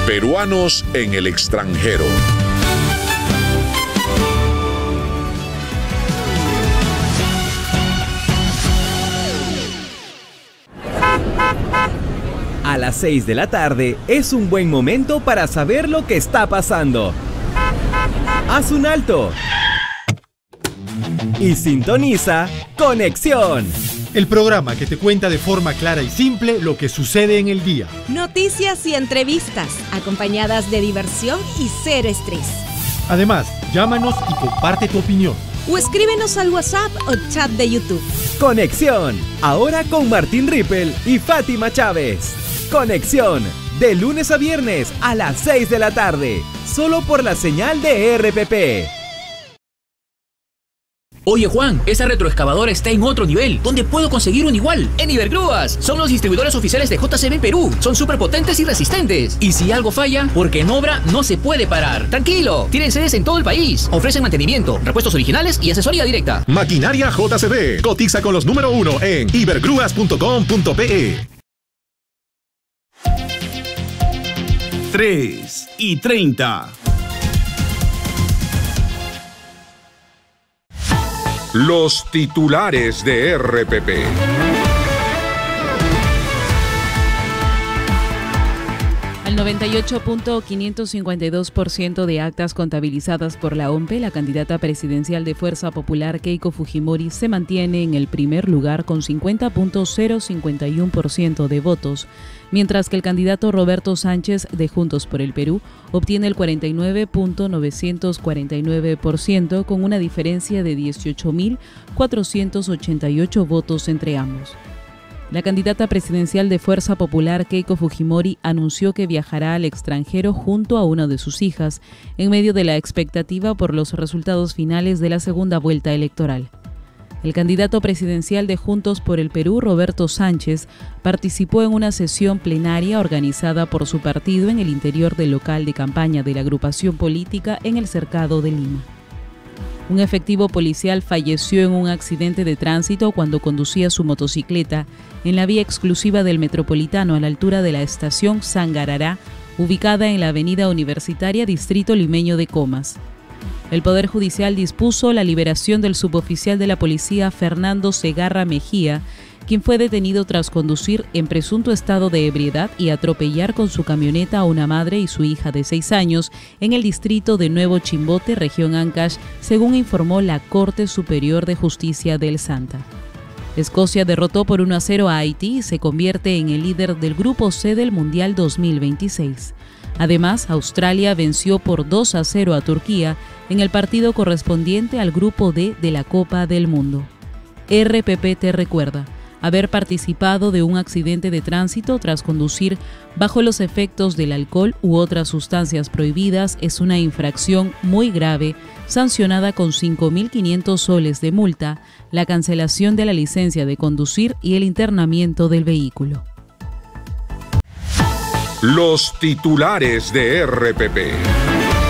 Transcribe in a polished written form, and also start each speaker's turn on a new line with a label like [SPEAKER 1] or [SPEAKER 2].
[SPEAKER 1] Peruanos en el extranjero.
[SPEAKER 2] A las 6 de la tarde es un buen momento para saber lo que está pasando. Haz un alto y sintoniza Conexión,
[SPEAKER 3] el programa que te cuenta de forma clara y simple lo que sucede en el día.
[SPEAKER 4] Noticias y entrevistas, acompañadas de diversión y cero estrés.
[SPEAKER 3] Además, llámanos y comparte tu opinión.
[SPEAKER 4] O escríbenos al WhatsApp o chat de YouTube.
[SPEAKER 2] Conexión, ahora con Martín Rippel y Fátima Chávez. Conexión, de lunes a viernes a las 6 de la tarde, solo por la señal de RPP.
[SPEAKER 5] Oye Juan, esa retroexcavadora está en otro nivel. ¿Dónde puedo conseguir un igual? En Ibergrúas. Son los distribuidores oficiales de JCB en Perú. Son súper potentes y resistentes. Y si algo falla, porque en obra no se puede parar. Tranquilo, tienen sedes en todo el país. Ofrecen mantenimiento, repuestos originales y asesoría directa.
[SPEAKER 6] Maquinaria JCB. Cotiza con los número 1 en ibergrúas.com.pe.
[SPEAKER 7] 3:30.
[SPEAKER 1] Los titulares de RPP.
[SPEAKER 8] Al 98.552% de actas contabilizadas por la OMPE, la candidata presidencial de Fuerza Popular Keiko Fujimori se mantiene en el primer lugar con 50.051% de votos, mientras que el candidato Roberto Sánchez de Juntos por el Perú obtiene el 49.949% con una diferencia de 18.488 votos entre ambos. La candidata presidencial de Fuerza Popular, Keiko Fujimori, anunció que viajará al extranjero junto a una de sus hijas, en medio de la expectativa por los resultados finales de la segunda vuelta electoral. El candidato presidencial de Juntos por el Perú, Roberto Sánchez, participó en una sesión plenaria organizada por su partido en el interior del local de campaña de la agrupación política en el Cercado de Lima. Un efectivo policial falleció en un accidente de tránsito cuando conducía su motocicleta en la vía exclusiva del Metropolitano a la altura de la estación Sangarará, ubicada en la avenida Universitaria, distrito limeño de Comas. El Poder Judicial dispuso la liberación del suboficial de la policía Fernando Segarra Mejía, quien fue detenido tras conducir en presunto estado de ebriedad y atropellar con su camioneta a una madre y su hija de 6 años en el distrito de Nuevo Chimbote, región Ancash, según informó la Corte Superior de Justicia del Santa. Escocia derrotó por 1-0 a Haití y se convierte en el líder del Grupo C del Mundial 2026. Además, Australia venció por 2-0 a Turquía en el partido correspondiente al Grupo D de la Copa del Mundo. RPP te recuerda haber participado de un accidente de tránsito tras conducir bajo los efectos del alcohol u otras sustancias prohibidas es una infracción muy grave, sancionada con 5.500 soles de multa, la cancelación de la licencia de conducir y el internamiento del vehículo.
[SPEAKER 1] Los titulares de RPP.